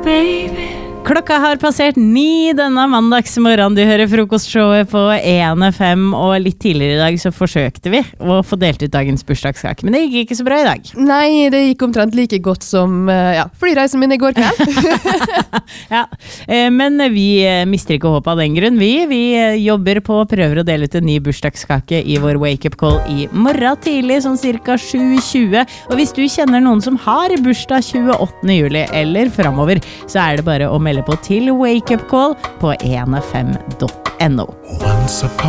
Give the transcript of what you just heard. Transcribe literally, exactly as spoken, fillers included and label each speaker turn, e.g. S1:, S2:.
S1: baby.
S2: Klokka har passert ni denne mandagsmorgen. Du hører frokostshowet på en F M, og litt tidligere i dag så forsøkte vi å få delt ut dagens bursdagskake, men det gikk ikke så bra i dag.
S3: Nei, det gikk omtrent like godt som ja, flyreisen min i går kveld.
S2: Ja, men vi mister ikke håp av den grunn. Vi, vi jobber på og prøver å dele ut en ny bursdagskake i vår wake-up call i morgen tidlig, sånn cirka sju tjue. Og hvis du kjenner noen som har bursdag tjueåttende juli eller fremover, så er det bare å melde på til Wake Up Call på en f m punktum no.